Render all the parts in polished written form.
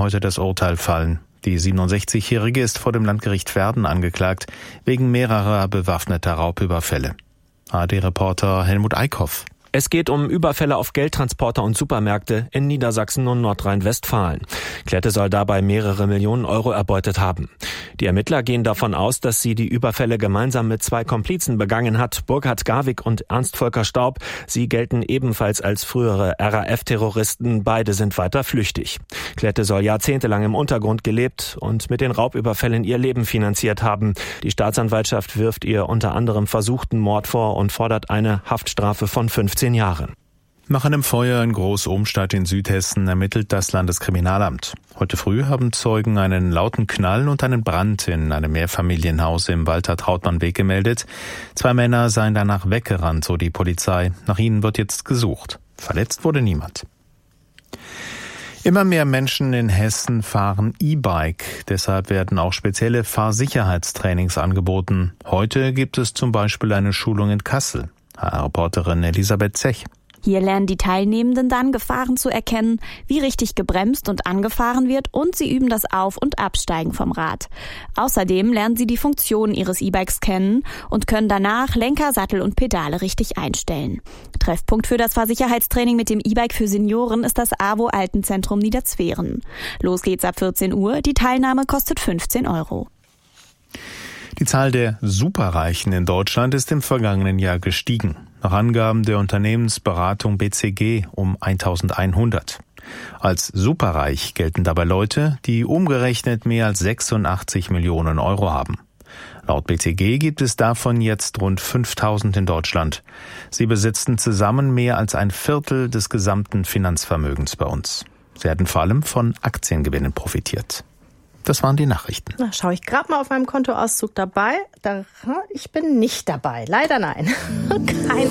heute das Urteil fallen. Die 67-Jährige ist vor dem Landgericht Verden angeklagt, wegen mehrerer bewaffneter Raubüberfälle. ARD-Reporter Helmut Eickhoff. Es geht um Überfälle auf Geldtransporter und Supermärkte in Niedersachsen und Nordrhein-Westfalen. Klette soll dabei mehrere Millionen Euro erbeutet haben. Die Ermittler gehen davon aus, dass sie die Überfälle gemeinsam mit 2 Komplizen begangen hat, Burkhard Garwig und Ernst-Volker Staub. Sie gelten ebenfalls als frühere RAF-Terroristen. Beide sind weiter flüchtig. Klette soll jahrzehntelang im Untergrund gelebt und mit den Raubüberfällen ihr Leben finanziert haben. Die Staatsanwaltschaft wirft ihr unter anderem versuchten Mord vor und fordert eine Haftstrafe von 15 Jahren. Nach einem Feuer in Groß-Ohnstadt in Südhessen ermittelt das Landeskriminalamt. Heute früh haben Zeugen einen lauten Knall und einen Brand in einem Mehrfamilienhaus im Walter-Trautmann-Weg gemeldet. 2 Männer seien danach weggerannt, so die Polizei. Nach ihnen wird jetzt gesucht. Verletzt wurde niemand. Immer mehr Menschen in Hessen fahren E-Bike. Deshalb werden auch spezielle Fahrsicherheitstrainings angeboten. Heute gibt es zum Beispiel eine Schulung in Kassel. HR-Reporterin Elisabeth Zech. Hier lernen die Teilnehmenden dann, Gefahren zu erkennen, wie richtig gebremst und angefahren wird, und sie üben das Auf- und Absteigen vom Rad. Außerdem lernen sie die Funktionen ihres E-Bikes kennen und können danach Lenker, Sattel und Pedale richtig einstellen. Treffpunkt für das Fahrsicherheitstraining mit dem E-Bike für Senioren ist das AWO Altenzentrum Niederzweren. Los geht's ab 14 Uhr, die Teilnahme kostet 15 Euro. Die Zahl der Superreichen in Deutschland ist im vergangenen Jahr gestiegen. Nach Angaben der Unternehmensberatung BCG um 1100. Als superreich gelten dabei Leute, die umgerechnet mehr als 86 Millionen Euro haben. Laut BCG gibt es davon jetzt rund 5000 in Deutschland. Sie besitzen zusammen mehr als ein Viertel des gesamten Finanzvermögens bei uns. Sie hatten vor allem von Aktiengewinnen profitiert. Das waren die Nachrichten. Na, schaue ich gerade mal auf meinem Kontoauszug dabei. Ich bin nicht dabei. Leider nein. Kein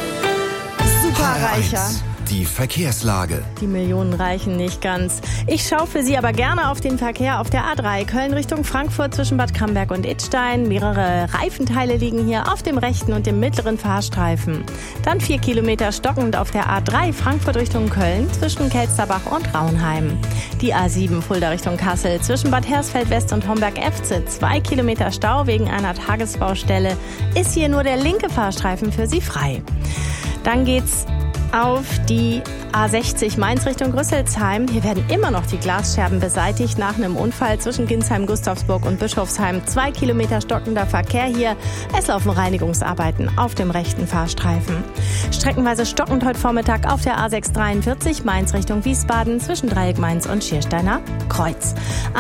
Superreicher. Die Verkehrslage. Die Millionen reichen nicht ganz. Ich schaue für Sie aber gerne auf den Verkehr auf der A3 Köln Richtung Frankfurt zwischen Bad Camberg und Idstein. Mehrere Reifenteile liegen hier auf dem rechten und dem mittleren Fahrstreifen. Dann 4 Kilometer stockend auf der A3 Frankfurt Richtung Köln zwischen Kelsterbach und Raunheim. Die A7 Fulda Richtung Kassel zwischen Bad Hersfeld West und Homberg-Efze. 2 Kilometer Stau wegen einer Tagesbaustelle. Ist hier nur der linke Fahrstreifen für Sie frei. Dann geht's auf die A60 Mainz Richtung Rüsselsheim. Hier werden immer noch die Glasscherben beseitigt nach einem Unfall zwischen Ginsheim, Gustavsburg und Bischofsheim. 2 Kilometer stockender Verkehr hier. Es laufen Reinigungsarbeiten auf dem rechten Fahrstreifen. Streckenweise stockend heute Vormittag auf der A643 Mainz Richtung Wiesbaden zwischen Dreieck Mainz und Schiersteiner Kreuz.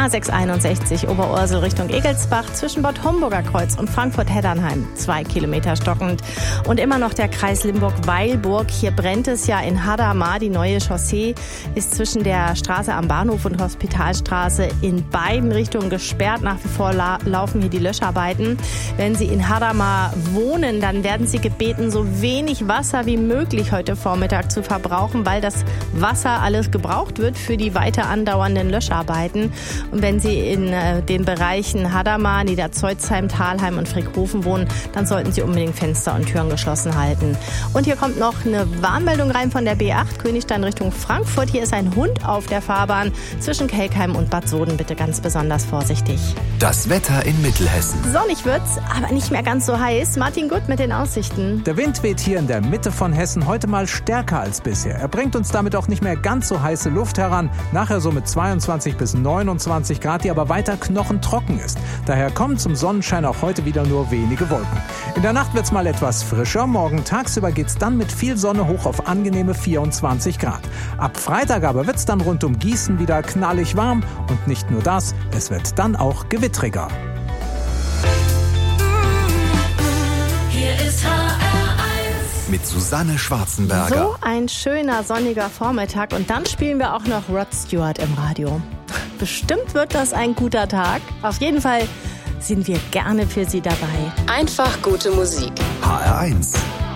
A661 Oberursel Richtung Egelsbach zwischen Bad Homburger Kreuz und Frankfurt-Heddernheim. 2 Kilometer stockend. Und immer noch der Kreis Limburg-Weilburg. Hier brennt es ja in Hadamar. Die neue Chaussee ist zwischen der Straße am Bahnhof und Hospitalstraße in beiden Richtungen gesperrt. Nach wie vor laufen hier die Löscharbeiten. Wenn Sie in Hadamar wohnen, dann werden Sie gebeten, so wenig Wasser wie möglich heute Vormittag zu verbrauchen, weil das Wasser alles gebraucht wird für die weiter andauernden Löscharbeiten. Und wenn Sie in den Bereichen Hadamar, Niederzeuzheim, Thalheim und Frickhofen wohnen, dann sollten Sie unbedingt Fenster und Türen geschlossen halten. Und hier kommt noch eine Warnmeldung rein von der B8 Königstein Richtung Frankfurt. Hier ist ein Hund auf der Fahrbahn zwischen Kelkheim und Bad Soden. Bitte ganz besonders vorsichtig. Das Wetter in Mittelhessen. Sonnig wird's, aber nicht mehr ganz so heiß. Martin Gutt mit den Aussichten. Der Wind weht hier in der Mitte von Hessen heute mal stärker als bisher. Er bringt uns damit auch nicht mehr ganz so heiße Luft heran. Nachher so mit 22 bis 29 Grad, die aber weiter knochentrocken ist. Daher kommen zum Sonnenschein auch heute wieder nur wenige Wolken. In der Nacht wird's mal etwas frischer. Morgen tagsüber geht's dann mit viel Sonne hoch auf angenehme 24 Grad. Ab Freitag aber wird's dann rund um Gießen wieder knallig warm. Und nicht nur das, es wird dann auch gewittriger. Hier ist HR1 mit Susanne Schwarzenberger. So ein schöner sonniger Vormittag und dann spielen wir auch noch Rod Stewart im Radio. Bestimmt wird das ein guter Tag. Auf jeden Fall sind wir gerne für Sie dabei. Einfach gute Musik. HR1